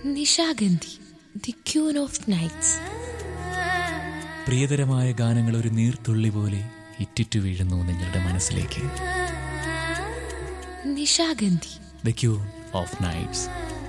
Nishagandhi, the queen of nights. പ്രിയതരമായ ഗാനങ്ങൾ ഒരു നീർത്തുള്ളി പോലെ ഇറ്റിറ്റു വീഴുന്നു നിങ്ങളുടെ മനസ്സിലേക്ക്. Nishagandhi, the queen of nights.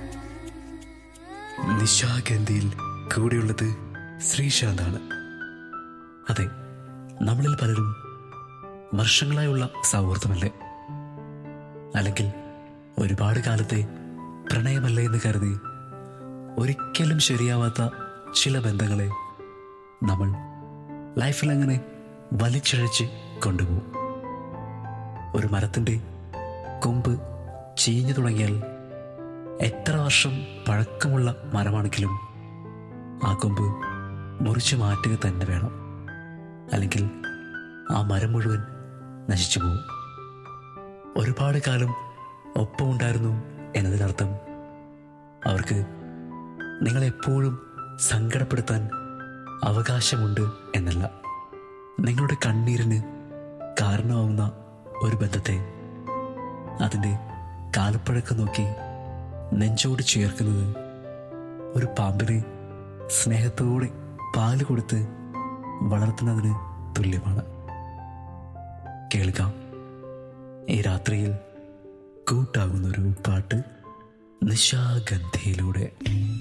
നിശാഗന്ധിയിൽ കൂടെയുള്ളത് ശ്രീശാന്താണ്. അതെ, നമ്മളിൽ പലരും വർഷങ്ങളായുള്ള സൗഹൃദമല്ലേ, അല്ലെങ്കിൽ ഒരുപാട് കാലത്തെ പ്രണയമല്ലേ എന്ന് കരുതി ഒരിക്കലും ശരിയാവാത്ത ചില ബന്ധങ്ങളെ നമ്മൾ ലൈഫിൽ അങ്ങനെ വലിച്ചിഴച്ച് കൊണ്ടുപോകും. ഒരു മരത്തിൻ്റെ കൊമ്പ് ചീഞ്ഞു തുടങ്ങിയാൽ എത്ര വർഷം പഴക്കമുള്ള മരമാണെങ്കിലും ആ കൊമ്പ് മുറിച്ചു മാറ്റുക തന്നെ വേണം, അല്ലെങ്കിൽ ആ മരം മുഴുവൻ നശിച്ചു പോകും. ഒരുപാട് കാലം ഒപ്പമുണ്ടായിരുന്നു എന്നതിനർത്ഥം അവർക്ക് നിങ്ങളെപ്പോഴും സങ്കടപ്പെടുത്താൻ അവകാശമുണ്ട് എന്നല്ല. നിങ്ങളുടെ കണ്ണീരിന് കാരണമാവുന്ന ഒരു ബന്ധത്തെ അതിൻ്റെ കാലപ്പഴക്കം നോക്കി നെഞ്ചോട് ചേർക്കുന്നത് ഒരു പാമ്പിനെ സ്നേഹത്തോടെ പാല് കൊടുത്ത് വളർത്തുന്നതിന് തുല്യമാണ്. കേൾക്കാം ഈ രാത്രിയിൽ കൂട്ടാകുന്നൊരു പാട്ട് നിശാഗന്ധിയിലൂടെ.